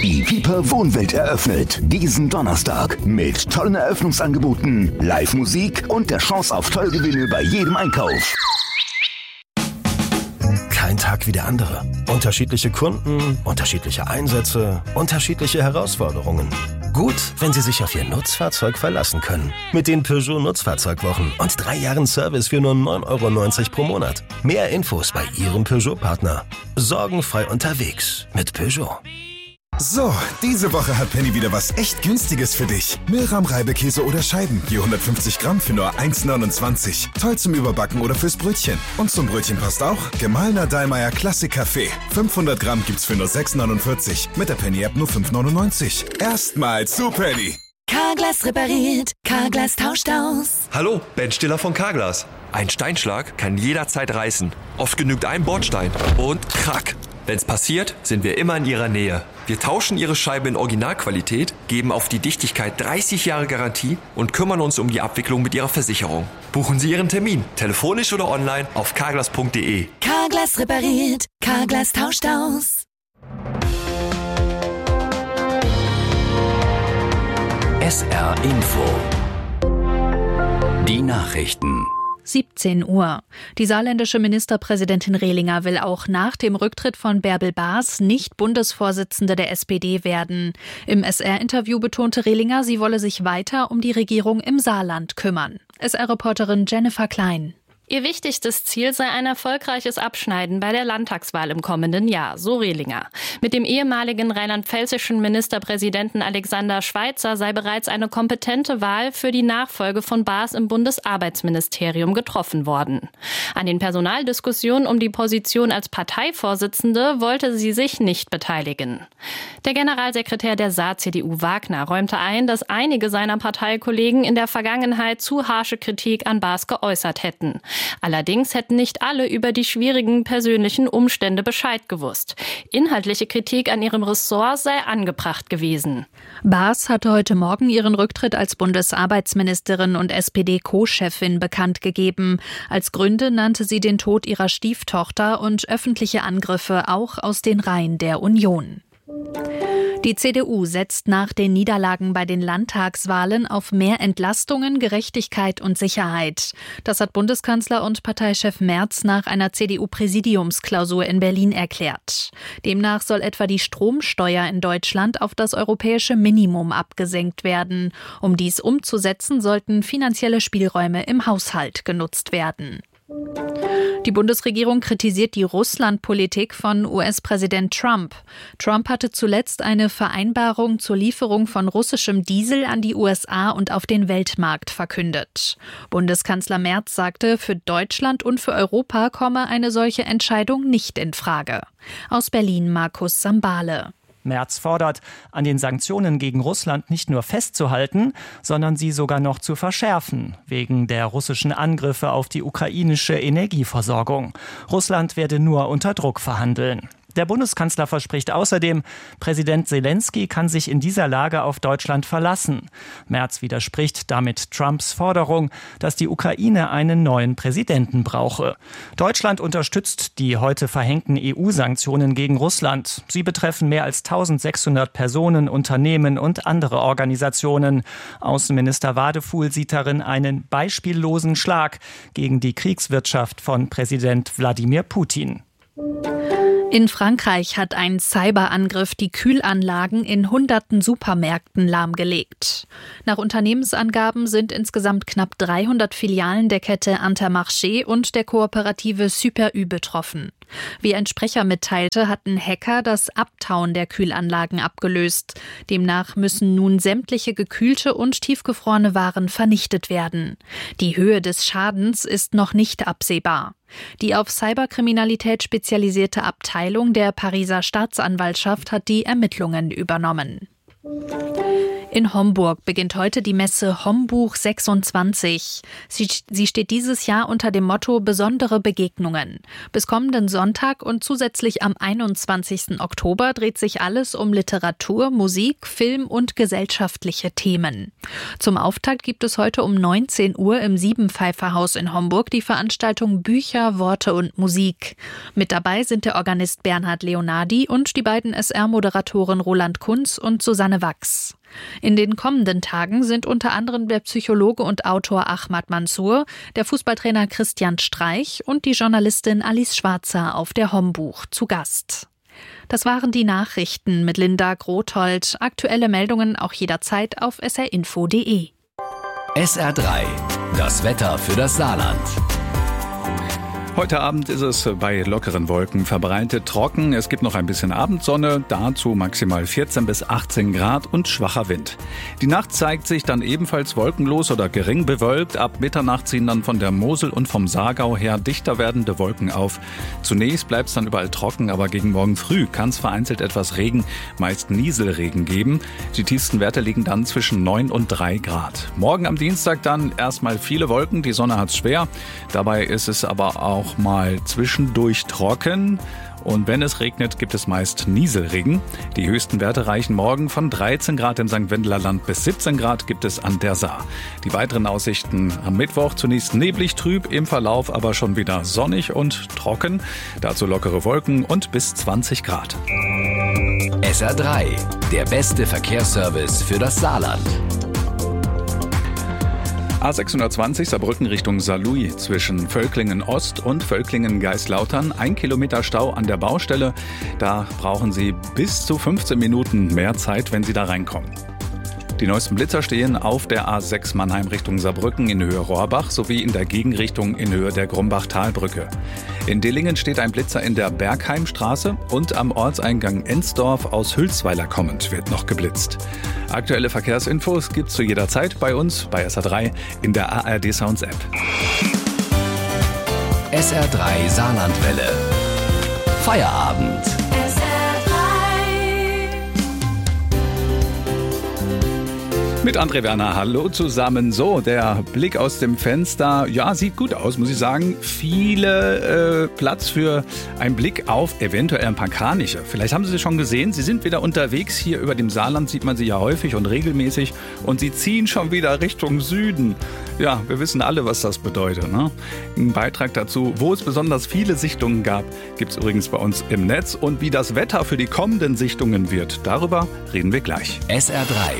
Die Piper Wohnwelt eröffnet diesen Donnerstag mit tollen Eröffnungsangeboten, Live-Musik und der Chance auf Tollgewinne bei jedem Einkauf. Kein Tag wie der andere. Unterschiedliche Kunden, unterschiedliche Einsätze, unterschiedliche Herausforderungen. Gut, wenn Sie sich auf Ihr Nutzfahrzeug verlassen können. Mit den Peugeot Nutzfahrzeugwochen und 3 Jahren Service für nur 9,90 € pro Monat. Mehr Infos bei Ihrem Peugeot-Partner. Sorgenfrei unterwegs mit Peugeot. So, diese Woche hat Penny wieder was echt Günstiges für dich. Milram-Reibekäse oder Scheiben, je 150 Gramm für nur 1,29. Toll zum Überbacken oder fürs Brötchen. Und zum Brötchen passt auch gemahlener Dallmayr Klassik Kaffee. 500 Gramm gibt's für nur 6,49. Mit der Penny-App nur 5,99. Erstmal zu Penny. Carglass repariert, Carglass tauscht aus. Hallo, Ben Stiller von Carglass. Ein Steinschlag kann jederzeit reißen. Oft genügt ein Bordstein und krack. Wenn's passiert, sind wir immer in Ihrer Nähe. Wir tauschen Ihre Scheibe in Originalqualität, geben auf die Dichtigkeit 30 Jahre Garantie und kümmern uns um die Abwicklung mit Ihrer Versicherung. Buchen Sie Ihren Termin, telefonisch oder online auf carglass.de. Carglass repariert, Carglass tauscht aus. SR Info. Die Nachrichten. 17 Uhr. Die saarländische Ministerpräsidentin Rehlinger will auch nach dem Rücktritt von Bärbel Baas nicht Bundesvorsitzende der SPD werden. Im SR-Interview betonte Rehlinger, sie wolle sich weiter um die Regierung im Saarland kümmern. SR-Reporterin Jennifer Klein. Ihr wichtigstes Ziel sei ein erfolgreiches Abschneiden bei der Landtagswahl im kommenden Jahr, so Rehlinger. Mit dem ehemaligen rheinland-pfälzischen Ministerpräsidenten Alexander Schweitzer sei bereits eine kompetente Wahl für die Nachfolge von Baas im Bundesarbeitsministerium getroffen worden. An den Personaldiskussionen um die Position als Parteivorsitzende wollte sie sich nicht beteiligen. Der Generalsekretär der Saar-CDU Wagner räumte ein, dass einige seiner Parteikollegen in der Vergangenheit zu harsche Kritik an Baas geäußert hätten. Allerdings hätten nicht alle über die schwierigen persönlichen Umstände Bescheid gewusst. Inhaltliche Kritik an ihrem Ressort sei angebracht gewesen. Baas hatte heute Morgen ihren Rücktritt als Bundesarbeitsministerin und SPD-Co-Chefin bekannt gegeben. Als Gründe nannte sie den Tod ihrer Stieftochter und öffentliche Angriffe auch aus den Reihen der Union. Die CDU setzt nach den Niederlagen bei den Landtagswahlen auf mehr Entlastungen, Gerechtigkeit und Sicherheit. Das hat Bundeskanzler und Parteichef Merz nach einer CDU-Präsidiumsklausur in Berlin erklärt. Demnach soll etwa die Stromsteuer in Deutschland auf das europäische Minimum abgesenkt werden. Um dies umzusetzen, sollten finanzielle Spielräume im Haushalt genutzt werden. Die Bundesregierung kritisiert die Russland-Politik von US-Präsident Trump. Trump hatte zuletzt eine Vereinbarung zur Lieferung von russischem Diesel an die USA und auf den Weltmarkt verkündet. Bundeskanzler Merz sagte, für Deutschland und für Europa komme eine solche Entscheidung nicht in Frage. Aus Berlin Markus Sambale. Merz fordert, an den Sanktionen gegen Russland nicht nur festzuhalten, sondern sie sogar noch zu verschärfen, wegen der russischen Angriffe auf die ukrainische Energieversorgung. Russland werde nur unter Druck verhandeln. Der Bundeskanzler verspricht außerdem, Präsident Selenskyj kann sich in dieser Lage auf Deutschland verlassen. Merz widerspricht damit Trumps Forderung, dass die Ukraine einen neuen Präsidenten brauche. Deutschland unterstützt die heute verhängten EU-Sanktionen gegen Russland. Sie betreffen mehr als 1600 Personen, Unternehmen und andere Organisationen. Außenminister Wadefuhl sieht darin einen beispiellosen Schlag gegen die Kriegswirtschaft von Präsident Wladimir Putin. In Frankreich hat ein Cyberangriff die Kühlanlagen in hunderten Supermärkten lahmgelegt. Nach Unternehmensangaben sind insgesamt knapp 300 Filialen der Kette Intermarché und der Kooperative Super U betroffen. Wie ein Sprecher mitteilte, hatten Hacker das Abtauen der Kühlanlagen abgelöst. Demnach müssen nun sämtliche gekühlte und tiefgefrorene Waren vernichtet werden. Die Höhe des Schadens ist noch nicht absehbar. Die auf Cyberkriminalität spezialisierte Abteilung der Pariser Staatsanwaltschaft hat die Ermittlungen übernommen. In Homburg beginnt heute die Messe Hombuch 26. Sie steht dieses Jahr unter dem Motto Besondere Begegnungen. Bis kommenden Sonntag und zusätzlich am 21. Oktober dreht sich alles um Literatur, Musik, Film und gesellschaftliche Themen. Zum Auftakt gibt es heute um 19 Uhr im Siebenpfeiferhaus in Homburg die Veranstaltung Bücher, Worte und Musik. Mit dabei sind der Organist Bernhard Leonardi und die beiden SR-Moderatoren Roland Kunz und Susanne Wachs. In den kommenden Tagen sind unter anderem der Psychologe und Autor Ahmad Mansour, der Fußballtrainer Christian Streich und die Journalistin Alice Schwarzer auf der Hombuch zu Gast. Das waren die Nachrichten mit Linda Grothold. Aktuelle Meldungen auch jederzeit auf srinfo.de. SR3, das Wetter für das Saarland. Heute Abend ist es bei lockeren Wolken verbreitet trocken. Es gibt noch ein bisschen Abendsonne, dazu maximal 14 bis 18 Grad und schwacher Wind. Die Nacht zeigt sich dann ebenfalls wolkenlos oder gering bewölkt. Ab Mitternacht ziehen dann von der Mosel und vom Saargau her dichter werdende Wolken auf. Zunächst bleibt es dann überall trocken, aber gegen morgen früh kann es vereinzelt etwas Regen, meist Nieselregen geben. Die tiefsten Werte liegen dann zwischen 9 und 3 Grad. Morgen am Dienstag dann erstmal viele Wolken, die Sonne hat's schwer. Dabei ist es aber auch mal zwischendurch trocken. Und wenn es regnet, gibt es meist Nieselregen. Die höchsten Werte reichen morgen von 13 Grad im St. Wendeler Land bis 17 Grad gibt es an der Saar. Die weiteren Aussichten am Mittwoch zunächst neblig, trüb, im Verlauf aber schon wieder sonnig und trocken. Dazu lockere Wolken und bis 20 Grad. SR3, der beste Verkehrsservice für das Saarland. A620 Saarbrücken Richtung Saarlouis zwischen Völklingen Ost und Völklingen Geislautern. 1 Kilometer Stau an der Baustelle. Da brauchen Sie bis zu 15 Minuten mehr Zeit, wenn Sie da reinkommen. Die neuesten Blitzer stehen auf der A6 Mannheim Richtung Saarbrücken in Höhe Rohrbach sowie in der Gegenrichtung in Höhe der Grumbach-Talbrücke. In Dillingen steht ein Blitzer in der Bergheimstraße und am Ortseingang Ensdorf aus Hülsweiler kommend wird noch geblitzt. Aktuelle Verkehrsinfos gibt's zu jeder Zeit bei uns bei SR3 in der ARD Sounds App. SR3 Saarlandwelle. Feierabend. Mit André Werner, hallo zusammen. So, der Blick aus dem Fenster, ja, sieht gut aus, muss ich sagen. Viele Platz für einen Blick auf eventuell ein paar Kraniche. Vielleicht haben Sie sie schon gesehen, sie sind wieder unterwegs. Hier über dem Saarland sieht man sie ja häufig und regelmäßig. Und sie ziehen schon wieder Richtung Süden. Ja, wir wissen alle, was das bedeutet, ne? Ein Beitrag dazu, wo es besonders viele Sichtungen gab, gibt es übrigens bei uns im Netz. Und wie das Wetter für die kommenden Sichtungen wird, darüber reden wir gleich. SR3.